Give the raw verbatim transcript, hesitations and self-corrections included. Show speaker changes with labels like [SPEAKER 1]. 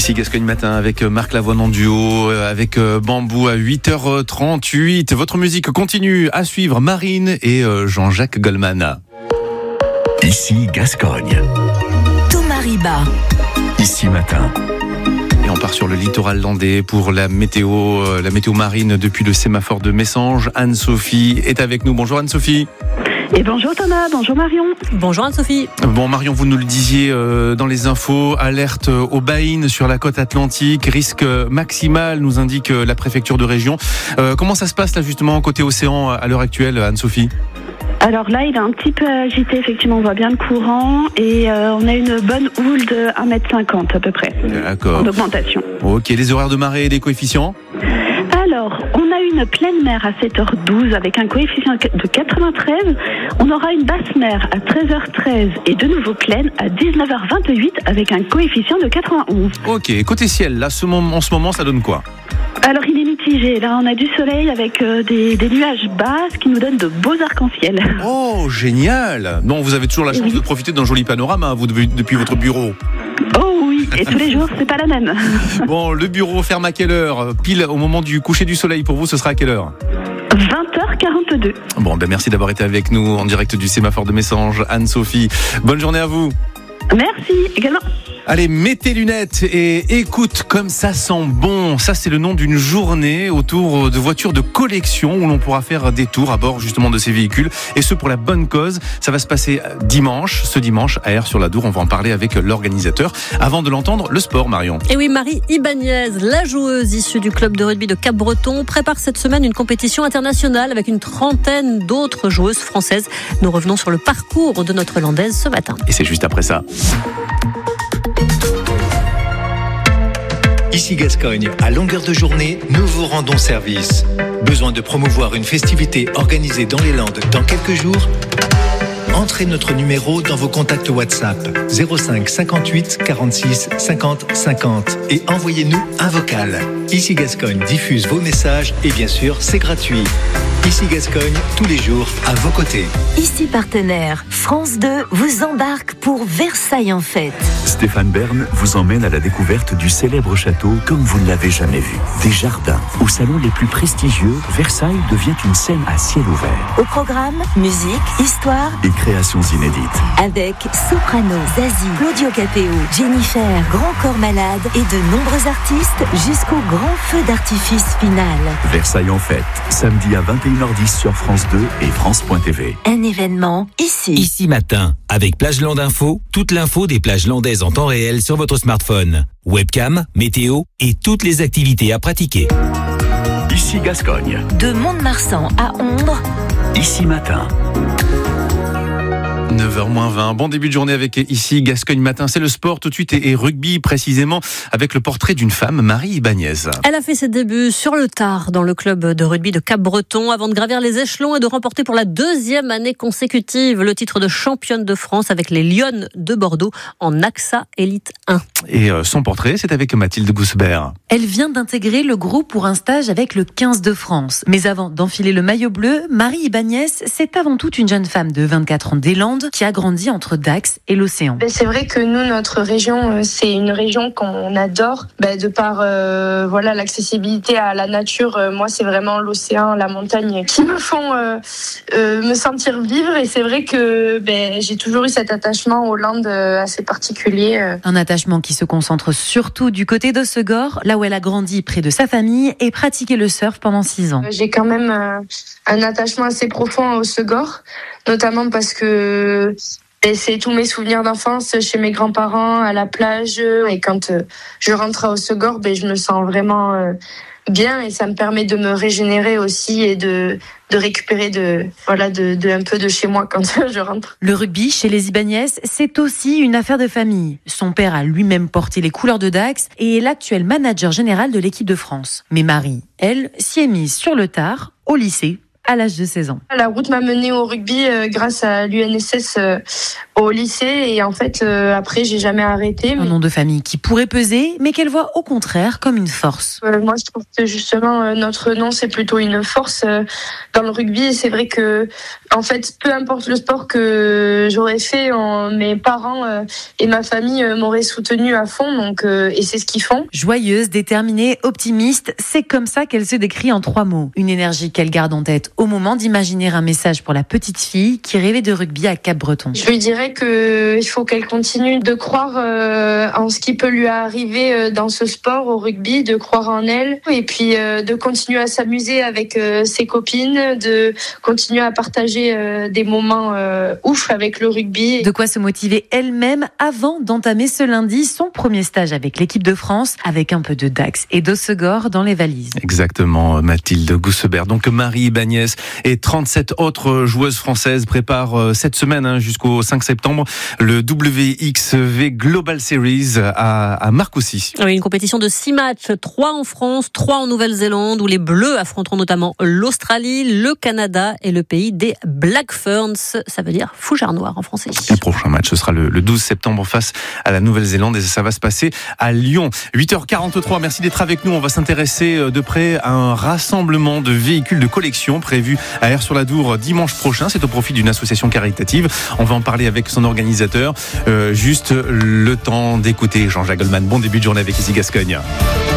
[SPEAKER 1] Ici Gascogne Matin avec Marc Lavoine en duo, avec Bambou à huit heures trente-huit. Votre musique continue à suivre, Marine et Jean-Jacques Goldman.
[SPEAKER 2] Ici Gascogne.
[SPEAKER 3] Thomas Riba.
[SPEAKER 2] Ici Matin.
[SPEAKER 1] Et on part sur le littoral landais pour la météo, la météo marine depuis le sémaphore de Messanges. Anne-Sophie est avec nous. Bonjour Anne-Sophie.
[SPEAKER 4] Et bonjour Thomas, bonjour Marion.
[SPEAKER 3] Bonjour Anne-Sophie.
[SPEAKER 1] Bon Marion, vous nous le disiez euh, dans les infos, alerte au baïne sur la côte atlantique, risque maximal nous indique la préfecture de région. Euh, comment ça se passe là justement côté océan à l'heure actuelle, Anne-Sophie ?
[SPEAKER 4] Alors là, il est un petit peu agité, effectivement, on voit bien le courant et euh, on a une bonne houle de un mètre cinquante à peu près.
[SPEAKER 1] D'accord.
[SPEAKER 4] En augmentation.
[SPEAKER 1] Ok, les horaires de marée et les coefficients ?
[SPEAKER 4] Alors, on a une pleine mer à sept heures douze avec un coefficient de quatre-vingt-treize. On aura une basse mer à treize heures treize et de nouveau pleine à dix-neuf heures vingt-huit avec un coefficient de quatre-vingt-onze.
[SPEAKER 1] Ok, côté ciel, là, ce moment, en ce moment, ça donne quoi ?
[SPEAKER 4] Alors, il est mitigé. Là, on a du soleil avec euh, des, des nuages bas, ce qui nous donne de beaux arcs-en-ciel.
[SPEAKER 1] Oh, génial ! Bon, vous avez toujours la chance oui. de profiter d'un joli panorama, vous, depuis votre bureau.
[SPEAKER 4] Oh oui, et tous les jours, c'est pas la même.
[SPEAKER 1] Bon, le bureau ferme à quelle heure ? Pile au moment du coucher du soleil, pour vous, ce sera à quelle heure ?
[SPEAKER 4] vingt heures quarante-deux.
[SPEAKER 1] Bon, ben merci d'avoir été avec nous en direct du sémaphore de Messanges. Anne-Sophie, bonne journée à vous.
[SPEAKER 4] Merci, également.
[SPEAKER 1] Allez, mets tes lunettes et écoute comme ça sent bon. Ça, c'est le nom d'une journée autour de voitures de collection où l'on pourra faire des tours à bord justement de ces véhicules. Et ce, pour la bonne cause. Ça va se passer dimanche, ce dimanche, à Aire-sur-la-Dour. On va en parler avec l'organisateur. Avant de l'entendre, le sport, Marion.
[SPEAKER 3] Et oui, Marie Ibanez, la joueuse issue du club de rugby de Cap-Breton, prépare cette semaine une compétition internationale avec une trentaine d'autres joueuses françaises. Nous revenons sur le parcours de notre Landaise ce matin.
[SPEAKER 1] Et c'est juste après ça.
[SPEAKER 2] Ici Gascogne, à longueur de journée, nous vous rendons service. Besoin de promouvoir une festivité organisée dans les Landes dans quelques jours ? Entrez notre numéro dans vos contacts WhatsApp zéro cinq cinquante-huit quarante-six cinquante cinquante et envoyez-nous un vocal. Ici Gascogne diffuse vos messages et bien sûr, c'est gratuit. Ici Gascogne, tous les jours, à vos côtés.
[SPEAKER 3] Ici partenaire, France deux vous embarque pour Versailles en fête.
[SPEAKER 5] Stéphane Bern vous emmène à la découverte du célèbre château comme vous ne l'avez jamais vu. Des jardins, aux salons les plus prestigieux, Versailles devient une scène à ciel ouvert.
[SPEAKER 3] Au programme, musique, histoire
[SPEAKER 5] et créations inédites.
[SPEAKER 3] Avec Soprano, Zazie, Claudio Capéo, Jennifer, Grand Corps Malade et de nombreux artistes jusqu'au grand feu d'artifice final.
[SPEAKER 5] Versailles en fête, samedi à vingt et une heures dix sur France deux et France point T V.
[SPEAKER 3] Un événement ici.
[SPEAKER 6] Ici Matin, avec Plage Land Info, toute l'info des plages landaises en temps réel sur votre smartphone. Webcam, météo et toutes les activités à pratiquer.
[SPEAKER 5] Ici Gascogne.
[SPEAKER 3] De Mont-de-Marsan à Ondres.
[SPEAKER 5] Ici Matin.
[SPEAKER 1] neuf heures moins vingt, bon début de journée avec ici Gascogne Matin, c'est le sport tout de suite et, et rugby précisément avec le portrait d'une femme, Marie Ibanez.
[SPEAKER 3] Elle a fait ses débuts sur le tard dans le club de rugby de Cap-Breton avant de gravir les échelons et de remporter pour la deuxième année consécutive le titre de championne de France avec les Lionnes de Bordeaux en A X A Elite un.
[SPEAKER 1] Et euh, son portrait, c'est avec Mathilde Gousbert.
[SPEAKER 7] Elle vient d'intégrer le groupe pour un stage avec le quinze de France. Mais avant d'enfiler le maillot bleu, Marie Ibanez, c'est avant tout une jeune femme de vingt-quatre ans des Landes qui a grandi entre Dax et l'océan.
[SPEAKER 8] C'est vrai que nous, notre région, c'est une région qu'on adore. De par euh, voilà, l'accessibilité à la nature, moi, c'est vraiment l'océan, la montagne qui me font euh, euh, me sentir vivre. Et c'est vrai que ben, j'ai toujours eu cet attachement aux Landes assez particulier.
[SPEAKER 7] Un attachement qui se concentre surtout du côté d'Hossegor, là où elle a grandi près de sa famille et pratiqué le surf pendant six ans.
[SPEAKER 8] J'ai quand même euh, un attachement assez profond à Hossegor, notamment parce que ben, c'est tous mes souvenirs d'enfance chez mes grands-parents, à la plage. Et quand euh, je rentre à Hossegor, ben, je me sens vraiment euh, bien et ça me permet de me régénérer aussi et de, de récupérer de, voilà, de, de, un peu de chez moi quand je rentre.
[SPEAKER 7] Le rugby chez les Ibanez, c'est aussi une affaire de famille. Son père a lui-même porté les couleurs de Dax et est l'actuel manager général de l'équipe de France. Mais Marie, elle, s'y est mise sur le tard, au lycée, à l'âge de seize ans.
[SPEAKER 8] La route m'a menée au rugby euh, grâce à l'U N S S euh, au lycée et en fait euh, après j'ai jamais arrêté.
[SPEAKER 7] Mais... Un nom de famille qui pourrait peser mais qu'elle voit au contraire comme une force.
[SPEAKER 8] Euh, moi je trouve que justement euh, notre nom c'est plutôt une force euh, dans le rugby et c'est vrai que En fait, peu importe le sport que j'aurais fait, on, mes parents euh, et ma famille euh, m'auraient soutenu à fond, donc euh, et c'est ce qu'ils font.
[SPEAKER 7] Joyeuse, déterminée, optimiste, c'est comme ça qu'elle se décrit en trois mots. Une énergie qu'elle garde en tête au moment d'imaginer un message pour la petite fille qui rêvait de rugby à Cap-Breton.
[SPEAKER 8] Je lui dirais que il faut qu'elle continue de croire euh, en ce qui peut lui arriver euh, dans ce sport, au rugby, de croire en elle, et puis euh, de continuer à s'amuser avec euh, ses copines, de continuer à partager des moments euh, ouf avec le rugby.
[SPEAKER 7] De quoi se motiver elle-même avant d'entamer ce lundi son premier stage avec l'équipe de France, avec un peu de Dax et d'Ossegor dans les valises.
[SPEAKER 1] Exactement, Mathilde Goussebert. Donc Marie Ibanez et trente-sept autres joueuses françaises préparent cette semaine hein, jusqu'au cinq septembre le W X V Global Series à, à Marcoussis.
[SPEAKER 3] Oui, une compétition de six matchs, trois en France, trois en Nouvelle-Zélande, où les Bleus affronteront notamment l'Australie, le Canada et le pays des Black Ferns, ça veut dire fougères noires en français.
[SPEAKER 1] Le prochain match, ce sera le, le douze septembre face à la Nouvelle-Zélande et ça va se passer à Lyon. huit heures quarante-trois, merci d'être avec nous. On va s'intéresser de près à un rassemblement de véhicules de collection prévu à Aire-sur-la-Dour dimanche prochain. C'est au profit d'une association caritative. On va en parler avec son organisateur. Euh, juste le temps d'écouter Jean-Jacques Goldman. Bon début de journée avec Ici Gascogne.